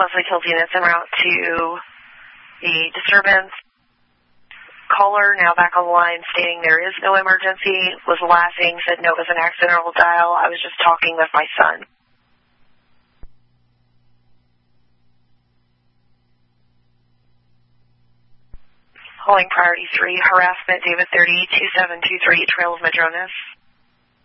Leslie Hills units en route to the disturbance. Caller, now back on the line, stating there is no emergency, was laughing, said no, it was an accidental dial. I was just talking with my son. Calling priority 3, harassment, David 30, 2723, Trail of Madronas.